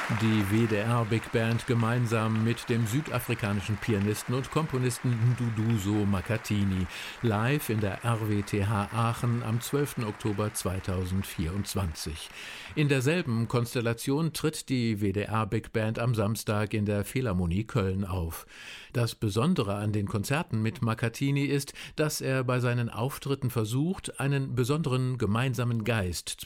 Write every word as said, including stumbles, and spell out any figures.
Die W D R Big Band gemeinsam mit dem südafrikanischen Pianisten und Komponisten Nduduzo Makhathini, live in der R W T H Aachen am zwölften Oktober zweitausendvierundzwanzig. In derselben Konstellation tritt die W D R Big Band am Samstag in der Philharmonie Köln auf. Das Besondere an den Konzerten mit Makhathini ist, dass er bei seinen Auftritten versucht, einen besonderen gemeinsamen Geist